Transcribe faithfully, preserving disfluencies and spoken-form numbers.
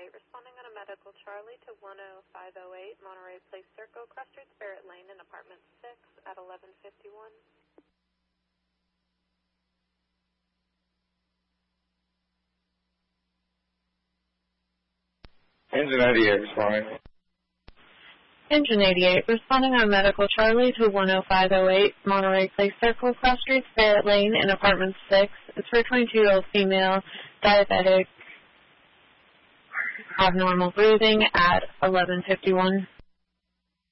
eight, responding on a medical Charlie to one oh five oh eight Monterey Place Circle, Cross Street, Barrett Lane in apartment six at eleven fifty-one. Engine eighty-eight responding. Engine eighty-eight, responding on medical Charlie to one oh five oh eight Monterey Place Circle, Cross Street, Barrett Lane in apartment six. It's for a twenty-two-year-old female, diabetic, abnormal breathing at eleven fifty-one.